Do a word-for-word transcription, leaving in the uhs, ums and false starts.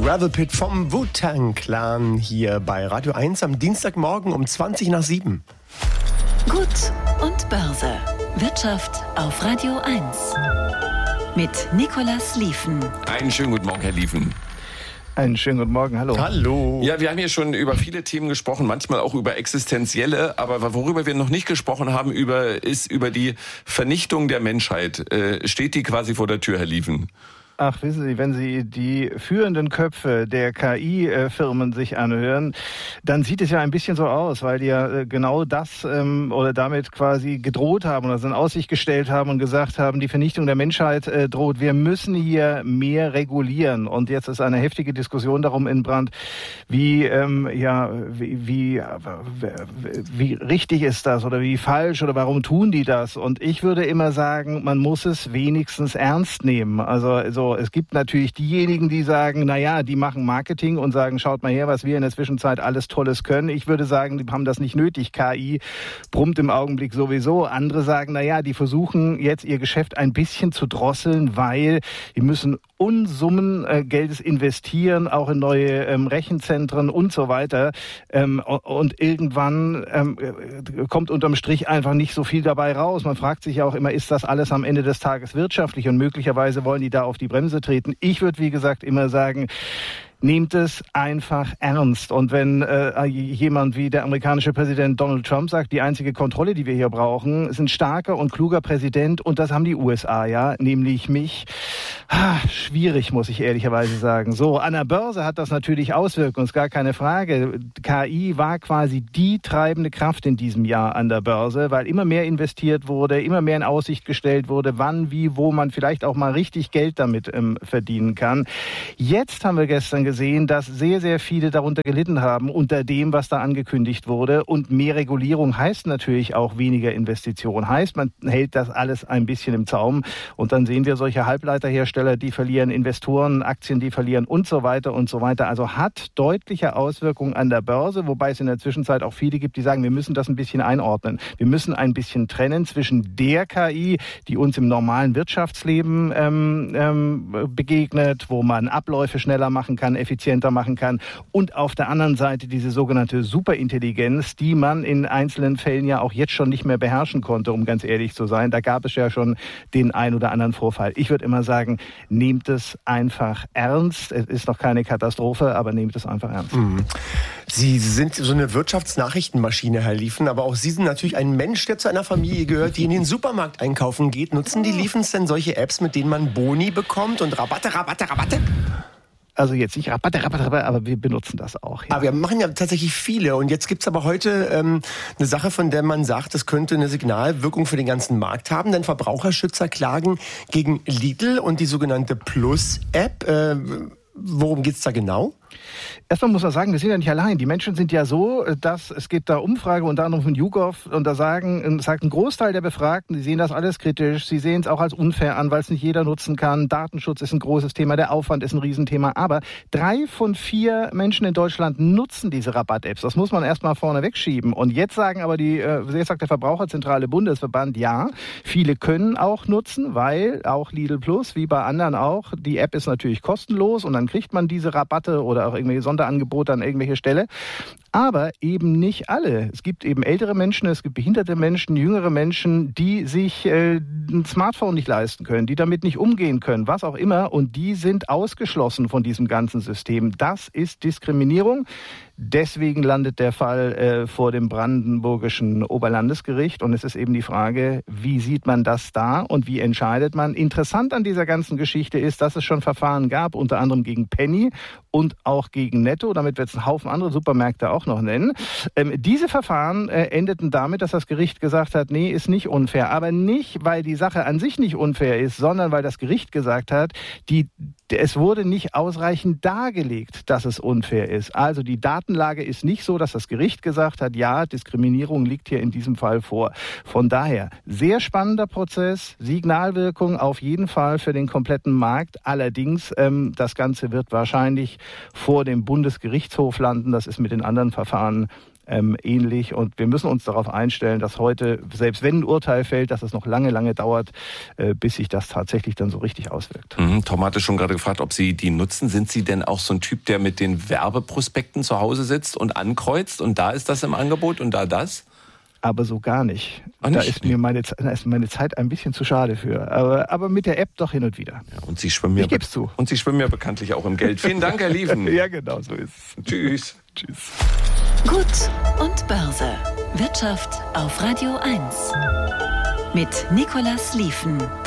Gravel Pit vom Wu-Tang Clan hier bei Radio eins am Dienstagmorgen um zwanzig nach sieben. Gut und Börse. Wirtschaft auf Radio eins. Mit Nicolas Lieven. Einen schönen guten Morgen, Herr Lieven. Einen schönen guten Morgen, hallo. Hallo. Ja, wir haben hier schon über viele Themen gesprochen, manchmal auch über existenzielle, aber worüber wir noch nicht gesprochen haben, über, ist über die Vernichtung der Menschheit. Äh, steht die quasi vor der Tür, Herr Lieven? Ach, wissen Sie, wenn Sie die führenden Köpfe der K I-Firmen sich anhören, dann sieht es ja ein bisschen so aus, weil die ja genau das ähm, oder damit quasi gedroht haben oder so in Aussicht gestellt haben und gesagt haben, die Vernichtung der Menschheit äh, droht. Wir müssen hier mehr regulieren. Und jetzt ist eine heftige Diskussion darum in Brand, wie, ähm, ja, wie, wie, wie richtig ist das oder wie falsch oder warum tun die das? Und ich würde immer sagen, man muss es wenigstens ernst nehmen. Also, also es gibt natürlich diejenigen, die sagen, na ja, die machen Marketing und sagen, schaut mal her, was wir in der Zwischenzeit alles Tolles können. Ich würde sagen, die haben das nicht nötig. K I brummt im Augenblick sowieso. Andere sagen, na ja, die versuchen jetzt ihr Geschäft ein bisschen zu drosseln, weil die müssen Unsummen äh, Geldes investieren, auch in neue ähm, Rechenzentren und so weiter. Ähm, und irgendwann ähm, kommt unterm Strich einfach nicht so viel dabei raus. Man fragt sich ja auch immer, ist das alles am Ende des Tages wirtschaftlich? Und möglicherweise wollen die da auf die Bremse treten. Ich würde, wie gesagt, immer sagen, nehmt es einfach ernst. Und wenn äh, jemand wie der amerikanische Präsident Donald Trump sagt, die einzige Kontrolle, die wir hier brauchen, ist ein starker und kluger Präsident, und das haben die U S A ja, nämlich mich. Ah, schwierig, muss ich ehrlicherweise sagen. So, an der Börse hat das natürlich Auswirkungen, ist gar keine Frage. K I war quasi die treibende Kraft in diesem Jahr an der Börse, weil immer mehr investiert wurde, immer mehr in Aussicht gestellt wurde, wann, wie, wo man vielleicht auch mal richtig Geld damit ähm, verdienen kann. Jetzt haben wir gestern gesehen, dass sehr, sehr viele darunter gelitten haben, unter dem, was da angekündigt wurde. Und mehr Regulierung heißt natürlich auch weniger Investition. Heißt, man hält das alles ein bisschen im Zaum. Und dann sehen wir solche Halbleiterhersteller, die verlieren, Investoren, Aktien, die verlieren und so weiter und so weiter. Also hat deutliche Auswirkungen an der Börse, wobei es in der Zwischenzeit auch viele gibt, die sagen, wir müssen das ein bisschen einordnen. Wir müssen ein bisschen trennen zwischen der K I, die uns im normalen Wirtschaftsleben ähm, ähm, begegnet, wo man Abläufe schneller machen kann, effizienter machen kann, und auf der anderen Seite diese sogenannte Superintelligenz, die man in einzelnen Fällen ja auch jetzt schon nicht mehr beherrschen konnte, um ganz ehrlich zu sein. Da gab es ja schon den ein oder anderen Vorfall. Ich würde immer sagen, nehmt es einfach ernst. Es ist noch keine Katastrophe, aber nehmt es einfach ernst. Mhm. Sie sind so eine Wirtschaftsnachrichtenmaschine, Herr Lieven, aber auch Sie sind natürlich ein Mensch, der zu einer Familie gehört, die in den Supermarkt einkaufen geht. Nutzen die Lievens denn solche Apps, mit denen man Boni bekommt und Rabatte, Rabatte, Rabatte? Also jetzt nicht Rabatte, Rabatte, Rabatte, aber wir benutzen das auch. Ja. Aber wir machen ja tatsächlich viele. Und jetzt gibt's aber heute ähm, eine Sache, von der man sagt, das könnte eine Signalwirkung für den ganzen Markt haben. Denn Verbraucherschützer klagen gegen Lidl und die sogenannte Plus-App. Äh, worum geht's da genau? Erstmal muss man sagen, wir sind ja nicht allein. Die Menschen sind ja so, dass es gibt da Umfrage unter anderem von YouGov, und da sagen, sagt ein Großteil der Befragten, die sehen das alles kritisch, sie sehen es auch als unfair an, weil es nicht jeder nutzen kann. Datenschutz ist ein großes Thema, der Aufwand ist ein Riesenthema. Aber drei von vier Menschen in Deutschland nutzen diese Rabatt-Apps. Das muss man erstmal vorne wegschieben. Und jetzt sagen aber die, jetzt sagt der Verbraucherzentrale Bundesverband, ja, viele können auch nutzen, weil auch Lidl Plus, wie bei anderen auch, die App ist natürlich kostenlos und dann kriegt man diese Rabatte oder auch irgendwelche Sonderangebote an irgendwelche Stelle. Aber eben nicht alle. Es gibt eben ältere Menschen, es gibt behinderte Menschen, jüngere Menschen, die sich äh, ein Smartphone nicht leisten können, die damit nicht umgehen können, was auch immer. Und die sind ausgeschlossen von diesem ganzen System. Das ist Diskriminierung. Deswegen landet der Fall äh, vor dem brandenburgischen Oberlandesgericht. Und es ist eben die Frage, wie sieht man das da und wie entscheidet man? Interessant an dieser ganzen Geschichte ist, dass es schon Verfahren gab, unter anderem gegen Penny und auch gegen Netto. Damit wird es einen Haufen andere Supermärkte auch noch nennen. Ähm, diese Verfahren äh, endeten damit, dass das Gericht gesagt hat, nee, ist nicht unfair. Aber nicht, weil die Sache an sich nicht unfair ist, sondern weil das Gericht gesagt hat, die, es wurde nicht ausreichend dargelegt, dass es unfair ist. Also die Datenlage ist nicht so, dass das Gericht gesagt hat, ja, Diskriminierung liegt hier in diesem Fall vor. Von daher, sehr spannender Prozess, Signalwirkung auf jeden Fall für den kompletten Markt. Allerdings, ähm, das Ganze wird wahrscheinlich vor dem Bundesgerichtshof landen. Das ist mit den anderen Verfahren ähm, ähnlich. Und wir müssen uns darauf einstellen, dass heute, selbst wenn ein Urteil fällt, dass es noch lange, lange dauert, äh, bis sich das tatsächlich dann so richtig auswirkt. Mhm. Tom hatte schon gerade gefragt, ob Sie die nutzen. Sind Sie denn auch so ein Typ, der mit den Werbeprospekten zu Hause sitzt und ankreuzt und da ist das im Angebot und da das? Aber so gar nicht. Ach, nicht? Da ist mir meine, da ist meine Zeit ein bisschen zu schade für. Aber, aber mit der App doch hin und wieder. Ja, und Sie schwimmen ja Ich geb's zu. Und Sie schwimmen ja bekanntlich auch im Geld. Vielen Dank, Herr Lieven. Ja, genau, so ist es. Tschüss. Tschüss. Gut und Börse. Wirtschaft auf Radio eins. Mit Nicolas Lieven.